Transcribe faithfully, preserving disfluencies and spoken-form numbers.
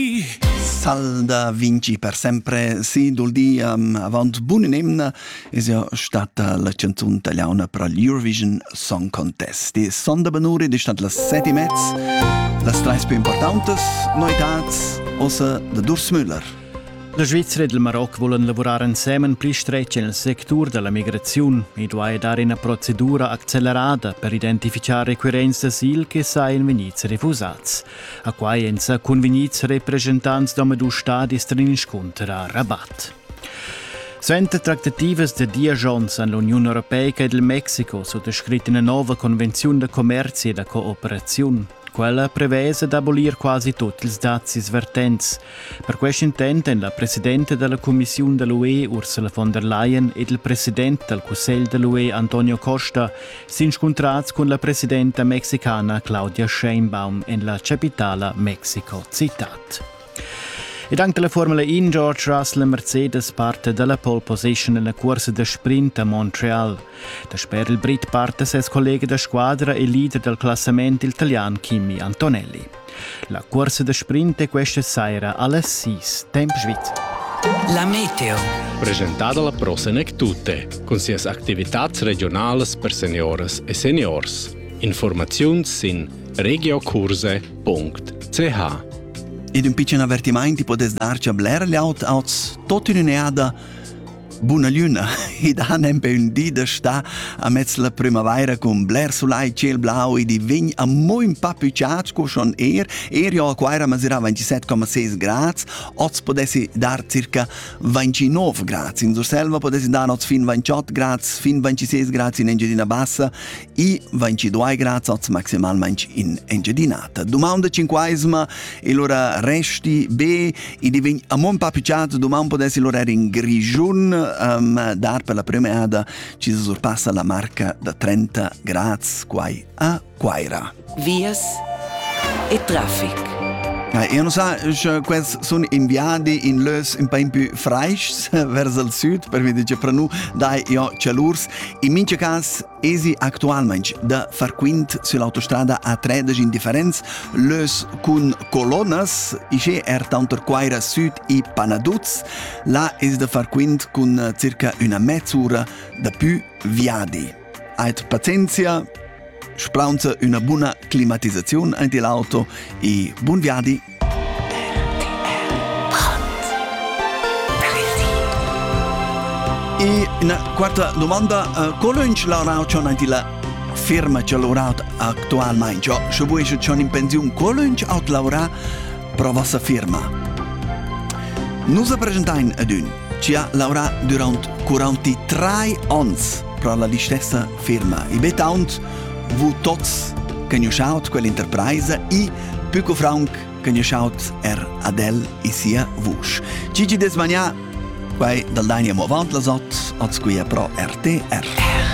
Salda vinci per sempre si dul di um, avant bunenemna es ja stata la canzun italiana per l'Eurovision Song Contest. Die sonda benuri di stat las seti mezz, las trais più importantes noitats, ossa de Urs Müller. La Svizzera e il Marocco vogliono lavorare insieme più stretto nel settore della migrazione e dove dare una procedura accelerata per identificare requirenti d'asilo che saranno venuti rifusati. A cui enza convenuti rappresentanti da due stati stringono scontro a Rabat. Suente trattative di dieci anni all'Unione Europea e del Messico sottoscritta una nuova convenzione di commercio e di cooperazione. Quella prevede di abolire quasi tutti i dazi svertenti. Per questo intento, la Presidente della Commissione dell'U E, Ursula von der Leyen, e il Presidente del Consiglio dell'U E, Antonio Costa, si incontrati con la Presidenta messicana Claudia Sheinbaum in la capitale Mexico Città. E anche la Formula uno, George Russell e Mercedes parte dalla pole position nella corsa da sprint a Montreal. Da spera il Brit parte ses collega da squadra e leader del classamento italiano Kimi Antonelli. La corsa da sprint è questa sera alle sei, tempo Svizzera. La meteo. Presentata la Prosenec Tutte, con sias activitats regionales per senioras e seniors. Informazioni sin regiocurse punto c h. Ed un piccolo avvertimento potete darci a Blair Laut aus tutta un'eada buona luna. E da nempe un dì da sta a mezzo la primavera con Blair Sulai, ciel blau e di vign a mo un pa più ciacco schon er. Er ja quaira masera ventisette virgola sei gradi. Oz potessi dar circa ventinove gradi. In Surselva potessi dar oz fin ventotto gradi, fin ventisei gradi in Engiadina Bassa e ventidue gradi oz maximalmente in Engiadinata. Domanda cinquesima e l'ora resti B e di vign a mo un pa più ciacco. Domanda potessi l'ora in Grigion. Um, dar per la prima ada ci si sorpassa la marca da trenta gradi quai a Quaira. Vias e traffic. Eh, io non so, questi sono inviati in lös un po' più freschi verso il sud, per vedere che per noi dai io calurs. In mince cas, esi attualmente da far quint sull'autostrada A tredici in differenza, lös con colonnas, isce er tanto Quaira Sud e Panaduz, là es da far quint con circa una mezz'ora da più viadi. Ait pazienza, splaunza una buona climatizzazione anche l'auto e buon viadi. E una quarta domanda, uh, come ci lavorate con anche la firma che lavorate attualmente? Cioè, se voi siete in pensione, come ci lavorate per la vostra firma? Noi presentiamo ad un che ha lavorato durante quarantatré anni per la stessa firma. E betant vu tots conosciut quell'enterprise e più franc conosciut er Adel e sia vush. Gigi desmania, quai dal Dania movant la sot, oz qui è pro R T R.